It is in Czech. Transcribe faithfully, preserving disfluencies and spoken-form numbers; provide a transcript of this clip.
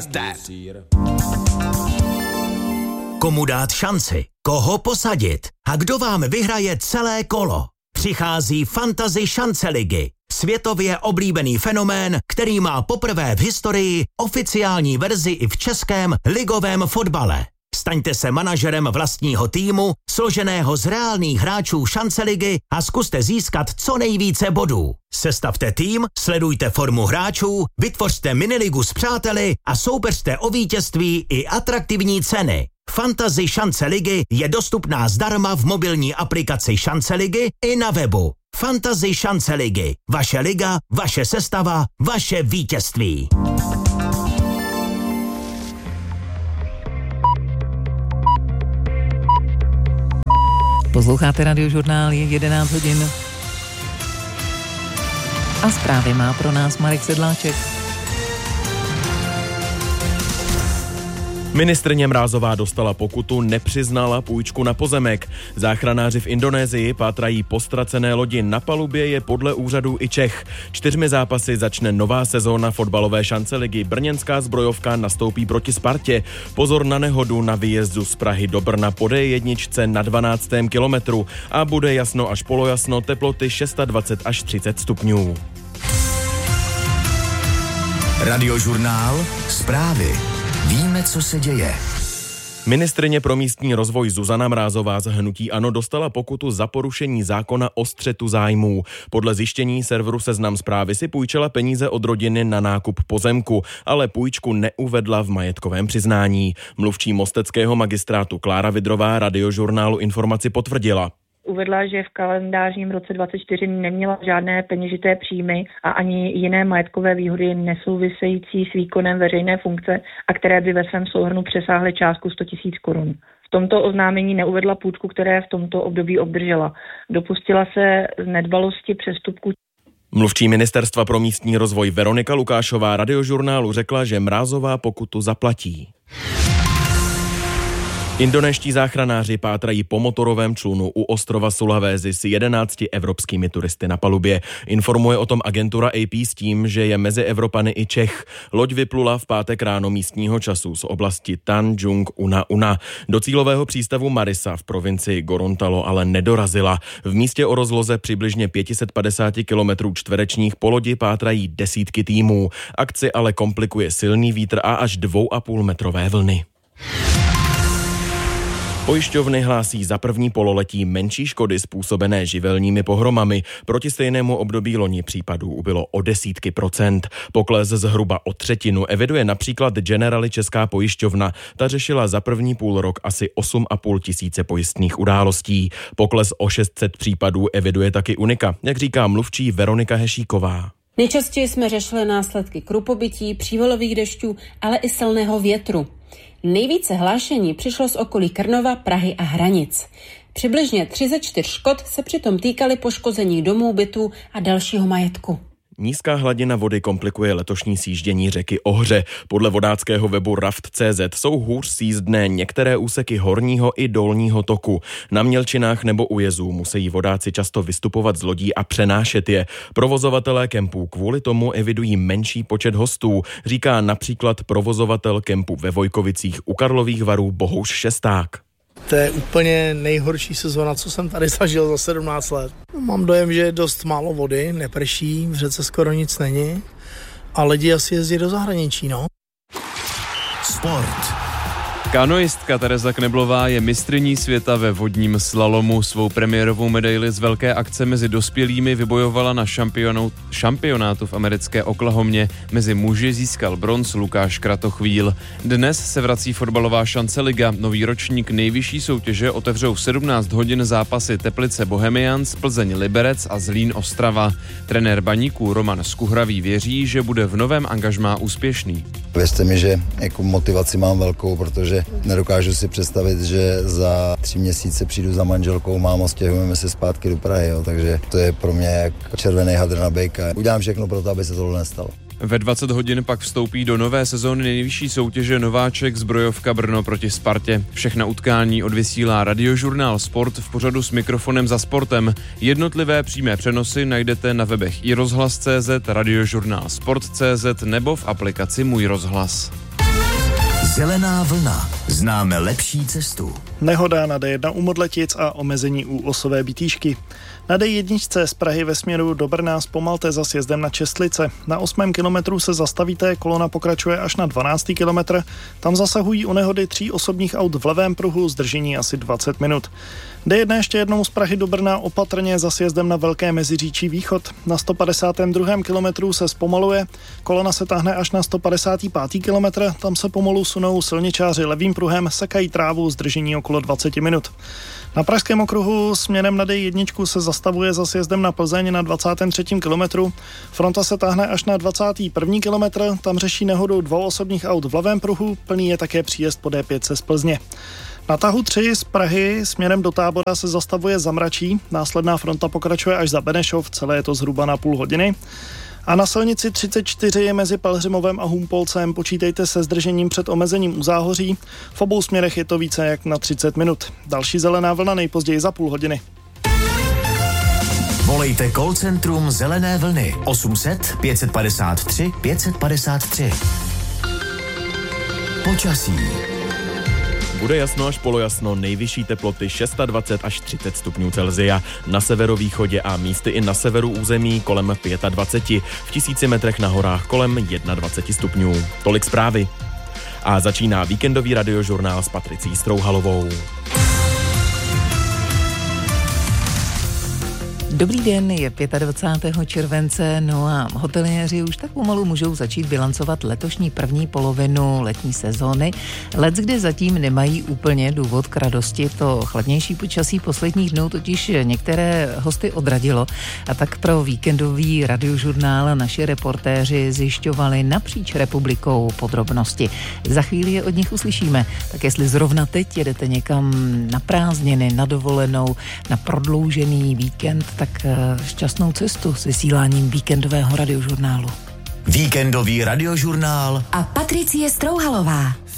Komu dát šanci? Koho posadit? A kdo vám vyhraje celé kolo? Přichází Fantasy šance ligy. Světově oblíbený fenomén, který má poprvé v historii oficiální verzi i v českém ligovém fotbale. Staňte se manažerem vlastního týmu, složeného z reálných hráčů šance ligy a zkuste získat co nejvíce bodů. Sestavte tým, sledujte formu hráčů, vytvořte miniligu s přáteli a soupeřte o vítězství i atraktivní ceny. Fantasy šance ligy je dostupná zdarma v mobilní aplikaci Šance ligy i na webu. Fantasy šance ligy. Vaše liga, vaše sestava, vaše vítězství. Posloucháte Radiožurnál, je jedenáct hodin. A zprávy má pro nás Marek Sedláček. Ministryně Mrázová dostala pokutu, nepřiznala půjčku na pozemek. Záchranáři v Indonésii pátrají po ztracené lodi, na palubě je podle úřadů i Čech. Čtyřmi zápasy začne nová sezóna fotbalové šance ligy. Brněnská zbrojovka nastoupí proti Spartě. Pozor na nehodu na výjezdu z Prahy do Brna po D jedna na dvanáctém kilometru. A bude jasno až polojasno, teploty dvacet šest až třicet stupňů. Radiožurnál, zprávy. Víme, co se děje. Ministryně pro místní rozvoj Zuzana Mrázová z hnutí ANO dostala pokutu za porušení zákona o střetu zájmů. Podle zjištění serveru Seznam Zprávy si půjčila peníze od rodiny na nákup pozemku, ale půjčku neuvedla v majetkovém přiznání. Mluvčí mosteckého magistrátu Klára Vidrová Radiožurnálu informaci potvrdila. Uvedla, že v kalendářním roce dvacet čtyři neměla žádné peněžité příjmy a ani jiné majetkové výhody nesouvisející s výkonem veřejné funkce a které by ve svém souhrnu přesáhly částku sto tisíc korun. V tomto oznámení neuvedla půjčku, které v tomto období obdržela. Dopustila se z nedbalosti přestupku. Mluvčí ministerstva pro místní rozvoj Veronika Lukášová Radiožurnálu řekla, že Mrázová pokutu zaplatí. Indonéští záchranáři pátrají po motorovém člunu u ostrova Sulawesi s jedenácti evropskými turisty na palubě. Informuje o tom agentura A P s tím, že je mezi Evropany i Čech. Loď vyplula v pátek ráno místního času z oblasti Tanjung Una Una. Do cílového přístavu Marisa v provincii Gorontalo ale nedorazila. V místě o rozloze přibližně pět set padesát kilometrů čtverečních po lodi pátrají desítky týmů. Akci ale komplikuje silný vítr a až dvou a půl metrové vlny. Pojišťovny hlásí za první pololetí menší škody způsobené živelními pohromami. Proti stejnému období loni případů ubylo o desítky procent. Pokles zhruba o třetinu eviduje například Generali Česká pojišťovna. Ta řešila za první půl rok asi osm a půl tisíce pojistných událostí. Pokles o šest set případů eviduje taky Unika, jak říká mluvčí Veronika Hešíková. Nejčastěji jsme řešili následky krupobytí, přívalových dešťů, ale i silného větru. Nejvíce hlášení přišlo z okolí Krnova, Prahy a Hranic. Přibližně tři ze čtyř škod se přitom týkaly poškození domů, bytů a dalšího majetku. Nízká hladina vody komplikuje letošní sjíždění řeky Ohře. Podle vodáckého webu raft tečka cé zet jsou hůř sjízdné některé úseky horního i dolního toku. Na mělčinách nebo u jezů musí vodáci často vystupovat z lodí a přenášet je. Provozovatelé kempů kvůli tomu evidují menší počet hostů, říká například provozovatel kempu ve Vojkovicích u Karlových Varů Bohuš Šesták. To je úplně nejhorší sezona, co jsem tady zažil za sedmnáct let. Mám dojem, že je dost málo vody, neprší, v řece skoro nic není a lidi asi jezdí do zahraničí, no. Sport. Kanoistka Tereza Kneblová je mistryní světa ve vodním slalomu. Svou premiérovou medaili z velké akce mezi dospělými vybojovala na šampionu, šampionátu v americké Oklahomě. Mezi muži získal bronz Lukáš Kratochvíl. Dnes se vrací fotbalová šance liga. Nový ročník nejvyšší soutěže otevřou v sedmnáct hodin zápasy Teplice Bohemians, Plzeň Liberec a Zlín Ostrava. Trenér Baníků Roman Skuhravý věří, že bude v novém angažmá úspěšný. Věřte mi, že jako motivaci mám velkou, protože nedokážu si představit, že za tři měsíce přijdu za manželkou, mámo, stěhujeme se zpátky do Prahy, jo, takže to je pro mě jak červený hadr na bejka. Udělám všechno pro to, aby se tohle nestalo. Ve dvacet hodin pak vstoupí do nové sezóny nejvyšší soutěže nováček Zbrojovka Brno proti Spartě. Všechna utkání odvysílá Radiožurnál Sport v pořadu s mikrofonem za sportem. Jednotlivé přímé přenosy najdete na webech i rozhlas tečka cé zet, Radiožurnál Sport tečka cé zet nebo v aplikaci Můj rozhlas. Zelená vlna. Známe lepší cestu. Nehoda na D jedna u Modletic a omezení u Osové Bitýšky. Na D jedna z Prahy ve směru do Brna zpomalte za sjezdem na Čestlice. Na osmém kilometru se zastavíte, kolona pokračuje až na dvanáctý kilometr. Tam zasahují u nehody tří osobních aut v levém pruhu, zdržení asi dvacet minut. D jedna ještě jednou z Prahy do Brna opatrně za sjezdem na Velké Meziříčí východ. Na sto padesátém druhém kilometru se zpomaluje, kolona se táhne až na sto padesátý pátý kilometr, tam se pomalu sunou silničáři levým pruhem, sekají trávu, zdržení okolo dvacet minut. Na pražském okruhu směrem na D jedna se zastavuje za sjezdem na Plzeň na dvacátém třetím kilometru. Fronta se táhne až na dvacátý první kilometr, tam řeší nehodu dvou osobních aut v levém pruhu, plný je také příjezd po D pět z Plzně. Na tahu tři z Prahy směrem do Tábora se zastavuje Zamračí, následná fronta pokračuje až za Benešov, celé je to zhruba na půl hodiny. A na silnici třicet čtyři mezi Pelhřimovem a Humpolcem počítejte se zdržením před omezením u Záhoří. V obou směrech je to více jak na třicet minut. Další zelená vlna nejpozději za půl hodiny. Volejte call centrum Zelené vlny osm set pět set padesát tři pět set padesát tři. Počasí. Bude jasno až polojasno, nejvyšší teploty dvacet šest až třicet stupňů Celsia. Na severovýchodě a místy i na severu území kolem dvacet pět, v tisíci metrech na horách kolem dvacet jedna stupňů. Tolik zprávy. A začíná víkendový radiožurnál s Patricí Strouhalovou. Dobrý den, je dvacátého pátého července, no a hoteliéři už tak pomalu můžou začít bilancovat letošní první polovinu letní sezóny. Leckde zatím nemají úplně důvod k radosti, to chladnější počasí posledních dnů totiž některé hosty odradilo. A tak pro víkendový radiožurnál naši reportéři zjišťovali napříč republikou podrobnosti. Za chvíli je od nich uslyšíme, tak jestli zrovna teď jedete někam na prázdniny, na dovolenou, na prodloužený víkend, tak šťastnou cestu s vysíláním víkendového radiožurnálu. Víkendový radiožurnál a Patricie Strouhalová.